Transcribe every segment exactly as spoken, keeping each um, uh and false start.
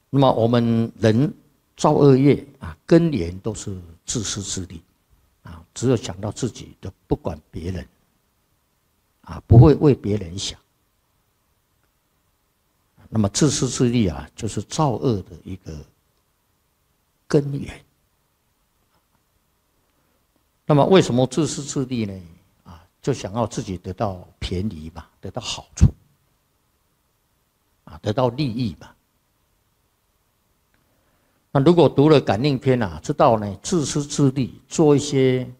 那么我们人造恶业啊，根源都是自私自利啊，只有想到自己的，不管别人啊，不会为别人想。那么自私自利啊，就是造恶的一个根源。那么为什么自私自利呢？啊，就想要自己得到便宜嘛，得到好处，啊，得到利益嘛。那如果读了感应篇啊，知道呢，自私自利，做一些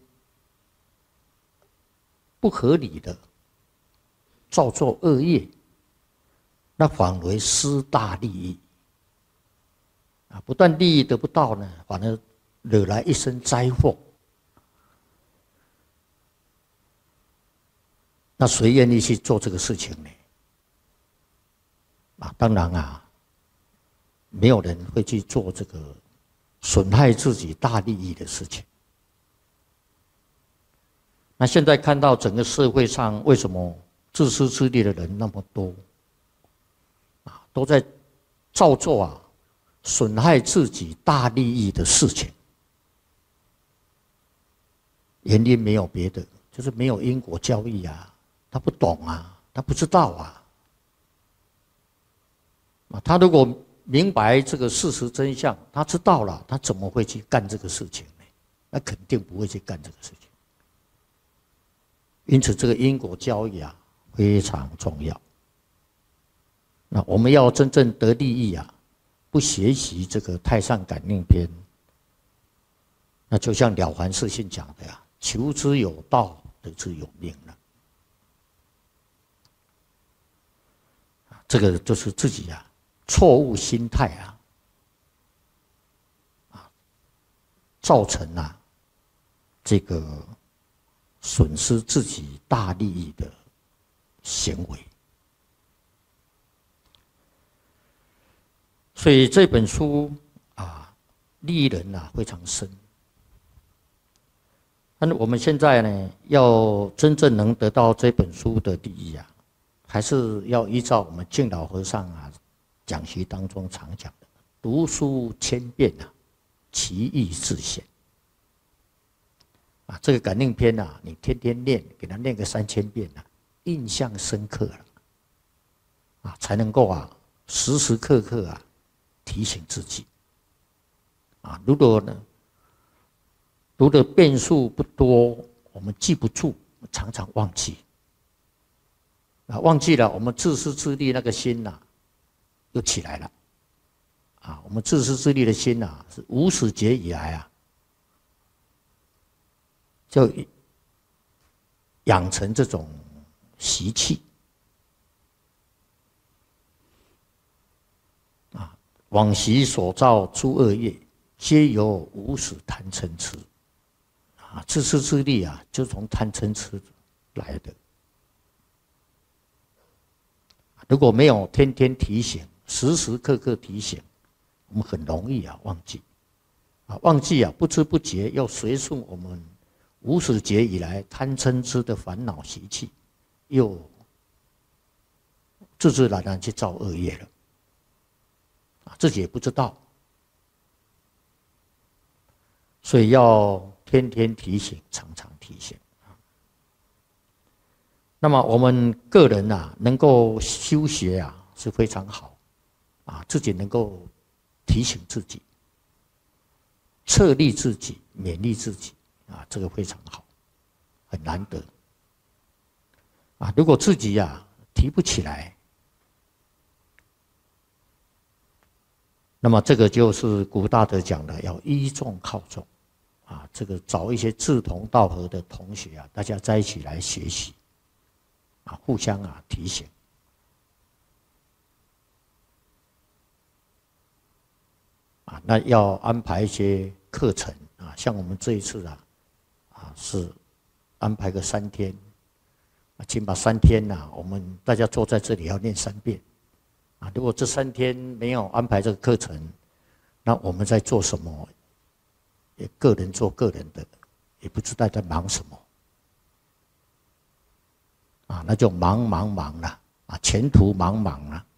不合理的造作恶业，那反为失大利益啊！不但利益得不到呢，反而惹来一身灾祸。那谁愿意去做这个事情呢？啊，当然啊，没有人会去做这个损害自己大利益的事情。那现在看到整个社会上为什么自私自利的人那么多？啊，都在造作啊，损害自己大利益的事情。原因没有别的，就是没有因果教义啊，他不懂啊，他不知道啊。啊，他如果明白这个事实真相，他知道了，他怎么会去干这个事情呢？那肯定不会去干这个事情。因此，这个因果教义啊非常重要。那我们要真正得利益啊，不学习这个《太上感应篇》，那就像了凡四训讲的呀，求之有道，得之有命了。这个就是自己啊错误心态啊，啊，造成啊这个损失自己大利益的行为。所以这本书啊，利人啊非常深。但是我们现在呢，要真正能得到这本书的利益啊，还是要依照我们净老和尚啊讲习当中常讲的“读书千遍啊，其义自显”。啊，这个感应篇啊，你天天念，给他念个三千遍啊，印象深刻了，啊，才能够啊时时刻刻啊提醒自己。啊，如果呢读的遍数不多，我们记不住，常常忘记。啊，忘记了，我们自私自利那个心呐、啊，又起来了。啊，我们自私自利的心呐、啊，是无始劫以来啊，就养成这种习气。啊，往昔所造诸恶业，皆由无始贪嗔痴。啊，自私自利啊，就从贪嗔痴来的。如果没有天天提醒，时时刻刻提醒，我们很容易啊忘记，啊忘记啊不知不觉又随顺我们无始劫以来贪嗔痴的烦恼习气，又自自然然去造恶业了，啊自己也不知道，所以要天天提醒，常常提醒。那么我们个人啊，能够修学啊是非常好，啊自己能够提醒自己，策励自己，勉励自己，啊这个非常好，很难得。啊，如果自己啊提不起来，那么这个就是古大德讲的，要依众靠众，啊这个找一些志同道合的同学啊，大家在一起来学习。啊，互相啊提醒，啊，那要安排一些课程啊，像我们这一次啊，啊是安排个三天，啊，起码三天呐、啊，我们大家坐在这里要念三遍，啊，如果这三天没有安排这个课程，那我们在做什么？也个人做个人的，也不知道在忙什么。啊，那就忙忙忙了啊，前途茫茫了。